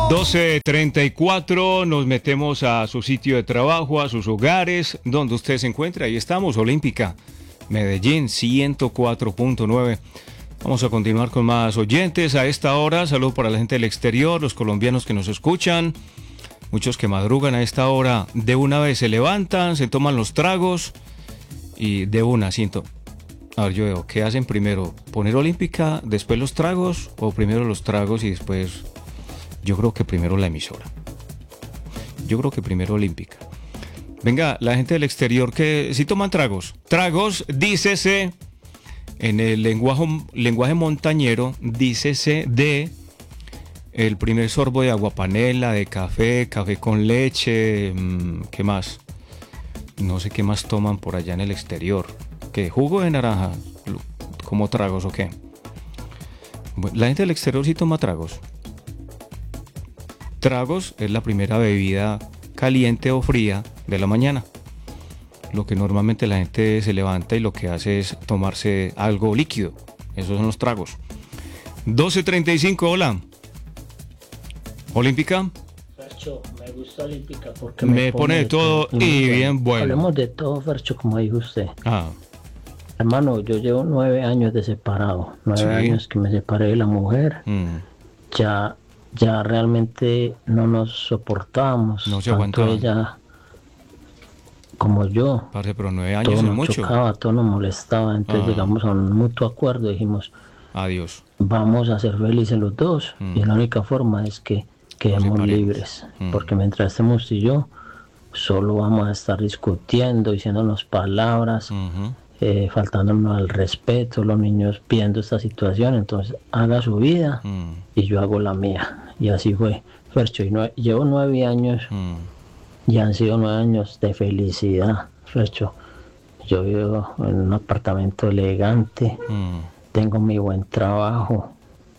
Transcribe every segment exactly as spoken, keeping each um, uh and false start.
doce treinta y cuatro, nos metemos a su sitio de trabajo, a sus hogares, donde usted se encuentra. Ahí estamos, Olímpica, Medellín, ciento cuatro punto nueve. Vamos a continuar con más oyentes a esta hora. Saludos para la gente del exterior, los colombianos que nos escuchan, muchos que madrugan a esta hora. De una vez se levantan, se toman los tragos y de una, siento. A ver, yo veo, ¿qué hacen primero? ¿Poner Olímpica, después los tragos o primero los tragos y después...? Yo creo que primero la emisora. Yo creo que primero Olímpica. Venga, la gente del exterior que si toman tragos. Tragos, dícese, en el lenguaje, lenguaje montañero, dícese de el primer sorbo de aguapanela, de café, café con leche, ¿qué más? No sé qué más toman por allá en el exterior. ¿Qué? ¿Jugo de naranja? ¿Como tragos o qué? La gente del exterior sí toma tragos. Tragos es la primera bebida caliente o fría de la mañana. Lo que normalmente la gente se levanta y lo que hace es tomarse algo líquido. Esos son los tragos. doce treinta y cinco, hola. ¿Olímpica? Fercho, me gusta Olímpica porque me, me pone de todo, todo y bien bueno. Hablemos de todo, Fercho, como dijo usted. Ah. Hermano, yo llevo nueve años de separado. Nueve sí. años que me separé de la mujer. Mm. Ya... Ya realmente no nos soportábamos. No se aguantaba. Ella como yo. Parce, pero nueve años es mucho. Todo nos mucho. chocaba, todo nos molestaba. Entonces ah. llegamos a un mutuo acuerdo. Dijimos, adiós. Vamos a ser felices los dos. Mm. Y la única forma es que quedemos no libres. Mm. Porque mientras estemos tú y yo, solo vamos a estar discutiendo, diciéndonos palabras. Uh-huh. Eh, faltándonos al respeto, los niños viendo esta situación. Entonces haga su vida mm. y yo hago la mía, y así fue, Fercho. Y no, llevo nueve años mm. y han sido nueve años de felicidad, Fercho. Yo vivo en un apartamento elegante, mm. tengo mi buen trabajo,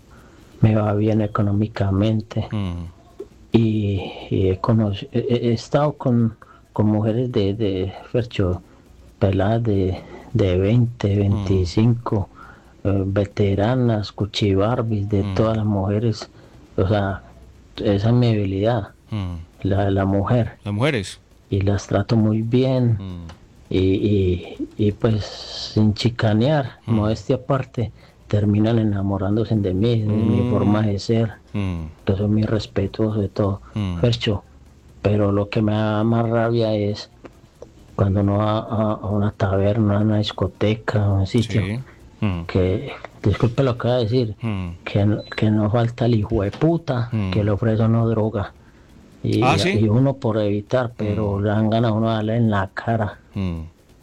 me va bien económicamente mm. y, y he, conocido, he, he estado con, con mujeres de, de Fercho, peladas de de veinte, veinticinco, mm. eh, veteranas, cuchibarbis, de mm. todas las mujeres. O sea, esa es mi habilidad, mm. la de la mujer. Las mujeres. Y las trato muy bien, mm. y, y, y pues sin chicanear, mm. modestia aparte, terminan enamorándose de mí, de mm. mi forma de ser. Mm. Yo soy muy respetuoso de todo, mm. Fercho. Pero lo que me da más rabia es cuando uno va a, a una taberna, a una discoteca, a un sitio, sí. mm. que, disculpe lo que voy a decir, mm. que, que no falta el hijo de puta mm. que le ofrece una droga. Y, ¿Ah, sí? y uno por evitar, pero mm. le dan ganas a uno darle en la cara. Mm.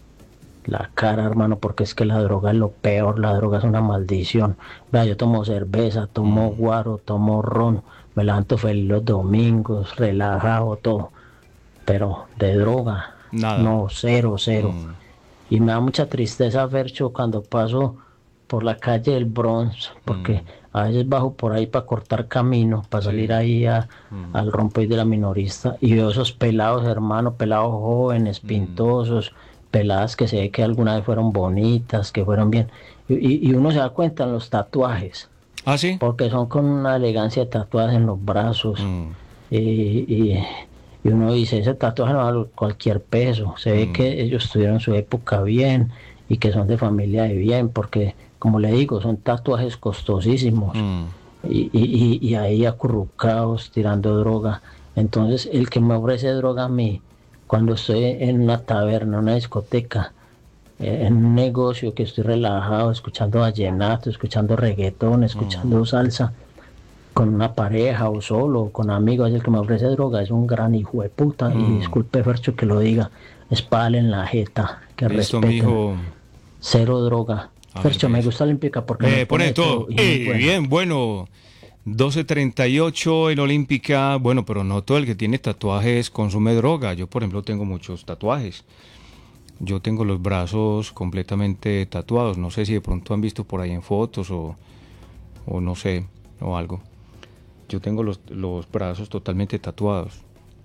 La cara, hermano, porque es que la droga es lo peor, la droga es una maldición. Vea, yo tomo cerveza, tomo mm. guaro, tomo ron, me levanto feliz los domingos, relajado, todo. Pero de droga... Nada. No, cero, cero. Mm. Y me da mucha tristeza, Fercho, cuando paso por la calle del Bronx, porque mm. a veces bajo por ahí para cortar camino, para sí. salir ahí a, mm. al rompoy de la minorista, y veo esos pelados, hermano, pelados jóvenes, mm. pintosos, peladas que se ve que alguna vez fueron bonitas, que fueron bien. Y, y, y uno se da cuenta en los tatuajes. ¿Ah, sí? Porque son con una elegancia de tatuajes en los brazos. Mm. Y... y Y uno dice, ese tatuaje no vale cualquier peso. Se ve mm. que ellos tuvieron su época bien y que son de familia de bien, porque, como le digo, son tatuajes costosísimos. Mm. Y, y, y ahí acurrucados, tirando droga. Entonces, el que me ofrece droga a mí, cuando estoy en una taberna, una discoteca, eh, en un negocio que estoy relajado, escuchando vallenato, escuchando reggaetón, escuchando mm. salsa, con una pareja o solo, o con amigos, el que me ofrece droga es un gran hijo de puta, mm. y disculpe, Fercho, que lo diga, espale en la jeta, que Listo, respeten, mijo. Cero droga. A Fercho, ver, me gusta Olímpica porque me, me pone, pone todo, y eh, bueno. Bien, bueno, doce treinta y ocho en Olímpica, bueno, pero no todo el que tiene tatuajes consume droga. Yo, por ejemplo, tengo muchos tatuajes, yo tengo los brazos completamente tatuados, no sé si de pronto han visto por ahí en fotos o, o no sé, o algo. Yo tengo los, los brazos totalmente tatuados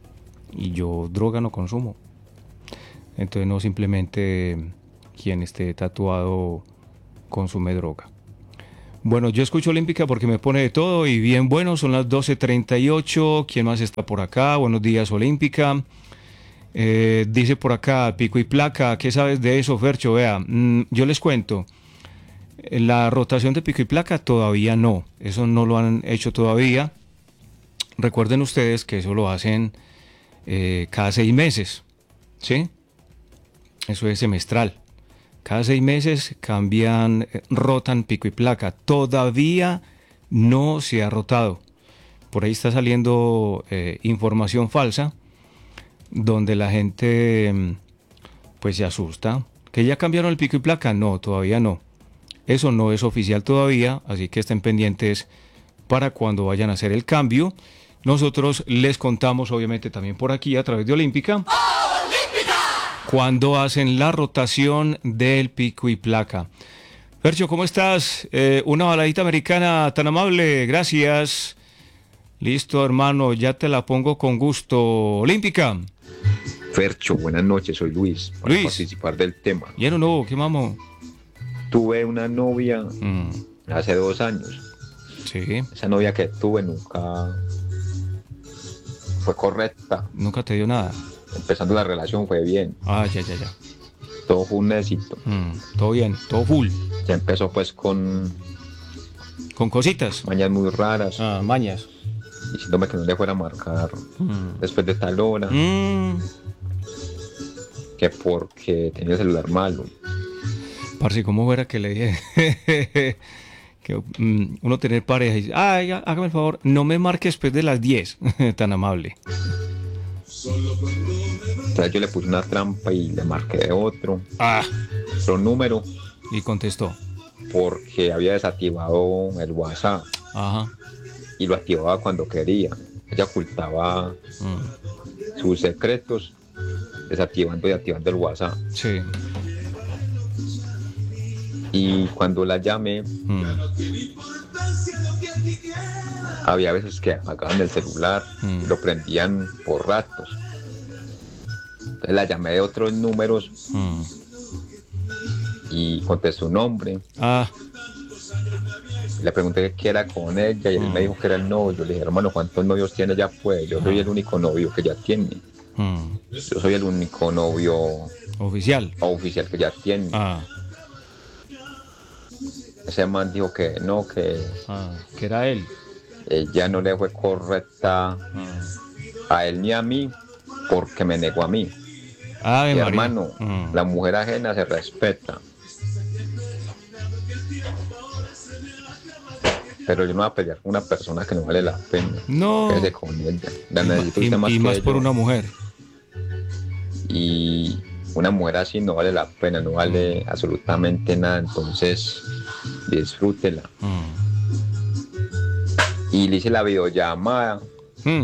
y yo droga no consumo. Entonces no simplemente quien esté tatuado consume droga. Bueno, yo escucho Olímpica porque me pone de todo y bien bueno, son las doce treinta y ocho. ¿Quién más está por acá? Buenos días, Olímpica. Eh, dice por acá, pico y placa, ¿qué sabes de eso, Fercho? Vea, mmm, yo les cuento, la rotación de pico y placa todavía no, eso no lo han hecho todavía. Recuerden ustedes que eso lo hacen eh, cada seis meses, ¿sí? Eso es semestral. Cada seis meses cambian, eh, rotan pico y placa. Todavía no se ha rotado. Por ahí está saliendo eh, información falsa donde la gente pues se asusta. ¿Que ya cambiaron el pico y placa? No, todavía no. Eso no es oficial todavía, así que estén pendientes para cuando vayan a hacer el cambio. Nosotros les contamos obviamente también por aquí a través de Olímpica. ¡Olímpica! Cuando hacen la rotación del pico y placa. Fercho, ¿cómo estás? Eh, una baladita americana tan amable, gracias. Listo, hermano, ya te la pongo con gusto. Olímpica. Fercho, buenas noches, soy Luis, para Luis. participar del tema. Ya no, no, ¿qué mamo? Tuve una novia Mm. hace dos años. Sí. Esa novia que tuve nunca fue correcta. Nunca te dio nada. Empezando la relación fue bien. Ah, ya, ya, ya. Todo fue un éxito. Mm, todo bien, todo full. Ya empezó pues con Con cositas. mañas muy raras, Ah, mañas. diciéndome que no le fuera a marcar Mm. después de tal hora, Mm. que porque tenía el celular malo. Parce, ¿cómo fuera que le dije que mm, uno tener pareja y dice, ay, há- hágame el favor, no me marque después de las diez? Tan amable. Entonces yo le puse una trampa y le marqué de otro, Ah. otro número, Y contestó. porque había desactivado el WhatsApp Ajá. y lo activaba cuando quería. Ella ocultaba Mm. sus secretos desactivando y activando el WhatsApp. Sí. Y cuando la llamé, Mm. había veces que apagaban el celular, Mm. lo prendían por ratos. Entonces la llamé de otros números Mm. y contestó un nombre. Ah. Le pregunté qué era con ella y él Mm. me dijo que era el novio. Le dije, hermano, ¿cuántos novios tiene ella? Pues yo soy el único novio que ella tiene. Mm. Yo soy el único novio Oficial. oficial que ella tiene. Ah. Ese man dijo que no, que Ah. Que era él. ella no le fue correcta Ah. a él ni a mí porque me negó a mí. Ave Y María. hermano, Mm. la mujer ajena se respeta. Pero yo no voy a pelear con una persona que no vale la pena. No. Quédese con ella. La Y, ma- necesito y- usted más y que más yo. por una mujer. Y una mujer así no vale la pena, no vale absolutamente nada. Entonces, disfrútela. Mm. Y le hice la videollamada Mm.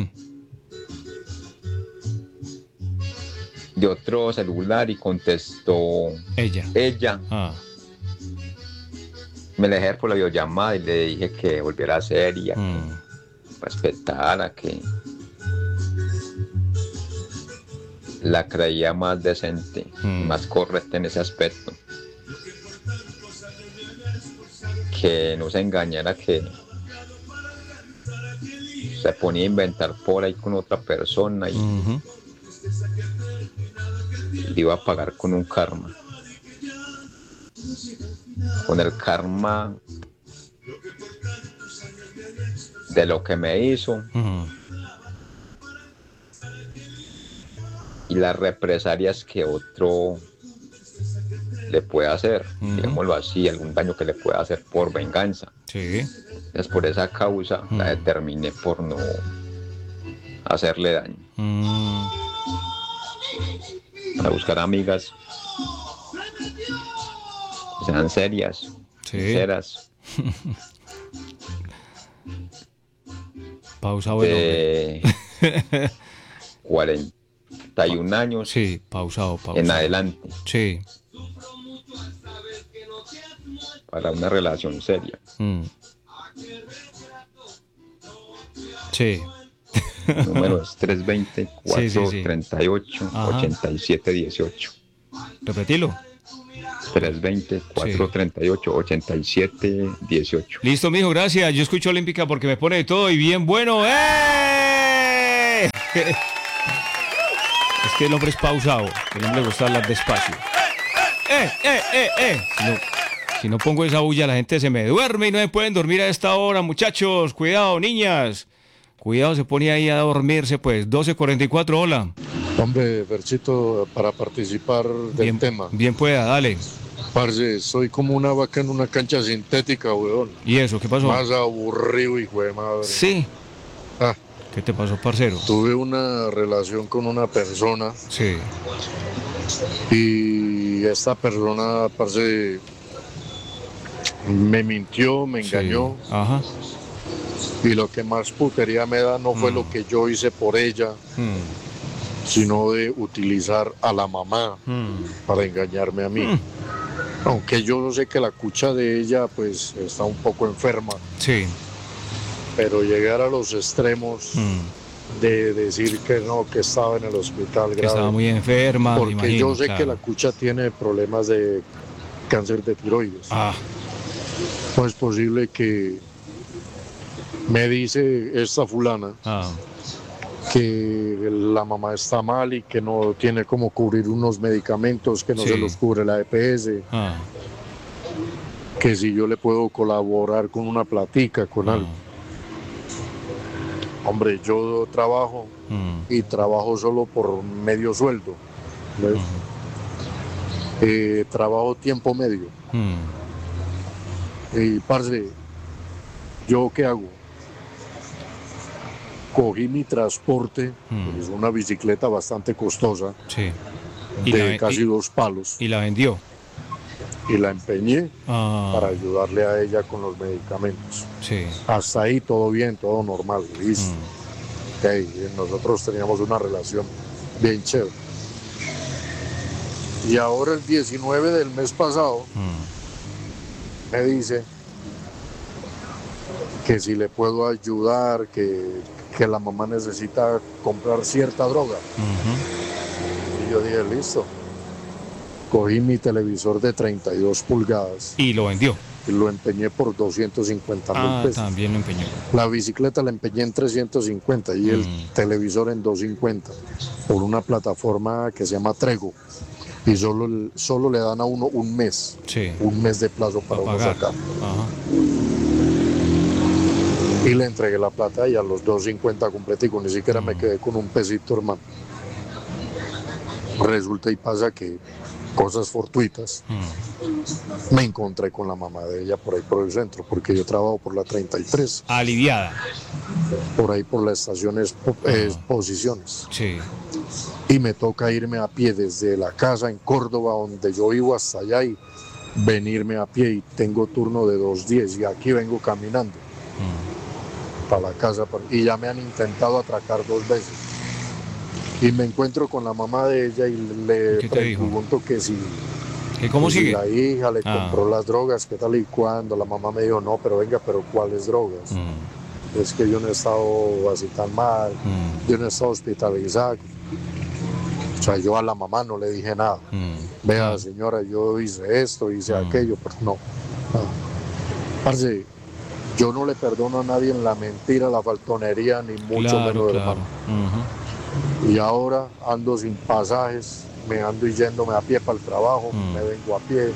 de otro celular y contestó Ella. ella. Ah. Me la dejé por la videollamada y le dije que volviera a seria, Mm. que respetara, que la creía más decente, Mm. más correcta en ese aspecto. Que no se engañara, que se ponía a inventar por ahí con otra persona y Ujú. le iba a pagar con un karma. Con el karma de lo que me hizo Ujú. y las represalias que otro le puede hacer, Ujú. digámoslo así, algún daño que le pueda hacer por venganza. Sí. Entonces por esa causa la Ujú. determiné por no hacerle daño. Mm. Para buscar amigas que sean serias, Sí. sinceras, Pausado el hombre. de cuarenta y un años Sí, pausado, pausado. en adelante, Sí. para una relación seria. Mm. Sí. Número es tres dos cero, Sí, sí, cuatro sí. tres ocho, Ajá. ocho siete uno ocho. Repetilo. trescientos veinte, cuatrocientos treinta y ocho, ochenta y siete dieciocho. Listo, mijo, gracias. Yo escucho Olímpica porque me pone de todo y bien bueno. ¡Eh! Es que el hombre es pausado. El hombre le gusta hablar despacio. ¡Eh, eh, eh, eh! Si no, si no pongo esa bulla, la gente se me duerme y no me pueden dormir a esta hora, muchachos. Cuidado, niñas. Cuidado, se pone ahí a dormirse, pues. doce cuarenta y cuatro, hola. Hombre, Berchito, para participar del Bien, tema. bien pueda, dale. Parce, soy como una vaca en una cancha sintética, weón. ¿Y eso? ¿Qué pasó? Más aburrido, hijo de madre. Sí. Ah, ¿Qué te pasó, parcero? tuve una relación con una persona Sí. y esta persona, parce, me mintió, me engañó. Sí. Ajá. Y lo que más putería me da no fue Mm. lo que yo hice por ella, Mm. sino de utilizar a la mamá Mm. para engañarme a mí. Mm. Aunque yo sé que la cucha de ella pues está un poco enferma, Sí. pero llegar a los extremos Mm. de decir que no, que estaba en el hospital Que grave. estaba muy enferma, me Porque imagino, yo sé claro. que la cucha tiene problemas de cáncer de tiroides. Ah, No es posible que me dice esta fulana ah, que la mamá está mal y que no tiene cómo cubrir unos medicamentos, que no Sí. se los cubre la E P S, ah, que si yo le puedo colaborar con una platica, con algo. ah. Hombre, yo trabajo Mm. y trabajo solo por medio sueldo. ¿Ves? Eh, trabajo tiempo medio. Mm. Y parce, ¿yo qué hago? Cogí mi transporte, Mm. es una bicicleta bastante costosa, Sí. Y de la, casi y, dos palos, y la vendió. y la empeñé Ah, para ayudarle a ella con los medicamentos. sí. Hasta ahí todo bien, todo normal, listo. Mm. Ok, nosotros teníamos una relación bien chévere. Y ahora el diecinueve del mes pasado Mm. me dice que si le puedo ayudar, que, que la mamá necesita comprar cierta droga. Ujú. Y yo dije, listo. Cogí mi televisor de treinta y dos pulgadas Y lo vendió. y lo empeñé por doscientos cincuenta mil Ah, pesos. también lo empeñó. La bicicleta la empeñé en trescientos cincuenta y el Mm. televisor en doscientos cincuenta por una plataforma que se llama Trego. Y solo, solo le dan a uno un mes, Sí. un mes de plazo para Para uno pagar. sacar. Ajá. Y le entregué la plata y a los doscientos cincuenta completico, ni siquiera me Mm. quedé con un pesito, hermano. Resulta y pasa que cosas fortuitas, Mm. me encontré con la mamá de ella por ahí por el centro, porque yo trabajo por la treinta y tres, Aliviada. por ahí por la estación Expo- eh, Exposiciones. Sí. Y me toca irme a pie desde la casa en Córdoba, donde yo vivo, hasta allá y venirme a pie. Y tengo turno de dos diez y aquí vengo caminando Mm. para la casa. Y ya me han intentado atracar dos veces. Y me encuentro con la mamá de ella y le ¿Qué te dijo? pregunto que si, ¿Qué, ¿Cómo que si sigue? la hija le Ah. compró las drogas, qué tal y cuándo. La mamá me dijo, no, pero venga, pero ¿cuáles drogas? Mm. Es que yo no he estado así tan mal, Mm. yo no he estado hospitalizado. O sea, yo a la mamá no le dije nada. Mm. Vea, Ah. señora, yo hice esto, hice Mm. aquello, pero no. no. Parce, yo no le perdono a nadie en la mentira, la faltonería, ni mucho Claro, menos, claro. hermano. Ujú. Y ahora ando sin pasajes, me ando yéndome a pie para el trabajo, Mm. me vengo a pie.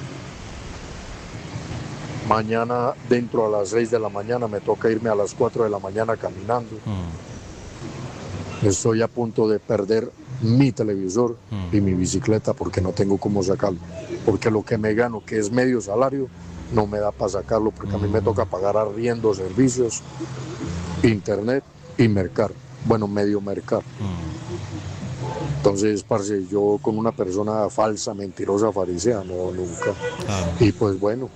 Mañana, dentro a las seis de la mañana, me toca irme a las cuatro de la mañana caminando. Mm. Estoy a punto de perder mi televisor Mm. y mi bicicleta porque no tengo cómo sacarlo. Porque lo que me gano, que es medio salario, no me da para sacarlo porque a mí me toca pagar arriendo, servicios, internet y mercar. Bueno, medio mercar. Mm. Entonces, parce, yo con una persona falsa, mentirosa, farisea, no, nunca. Claro. Y pues bueno,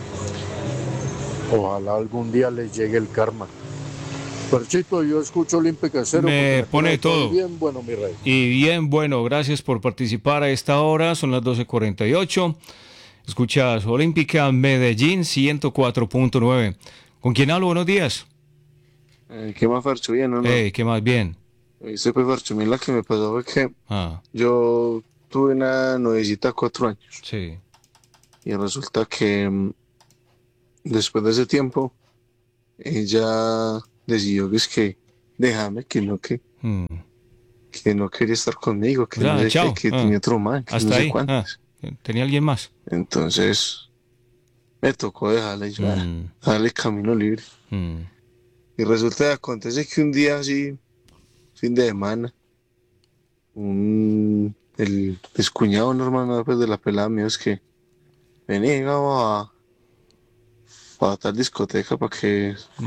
ojalá algún día les llegue el karma. Perchito, yo escucho Olímpica Cero. Me porque pone todo. Bien bueno, mi rey. Y bien, bueno, gracias por participar a esta hora. Son las doce cuarenta y ocho. Escuchas Olímpica Medellín ciento cuatro punto nueve. ¿Con quién hablo? Buenos días. Eh, ¿Qué más, Fercho? Bien, ¿o no? Hey, ¿qué más? Bien. Dice, pues, Fercho, mira, la que me pasó fue que Ah, yo tuve una noviecita cuatro años. sí. Y resulta que mm, después de ese tiempo, ella decidió que es que déjame, que no, que, Mm. que no quería estar conmigo, que O sea, no sé chao. qué, que Ah, tenía otro man, que hasta no sé ahí. Ah, cuántos. ¿tenía alguien más? Entonces me tocó dejarla y yo, ah, Mm, darle camino libre. mm, Y resulta que acontece que un día así, fin de semana, un, el descuñado normal pues, de la pelada mío es que vení, vamos a, a tal discoteca para que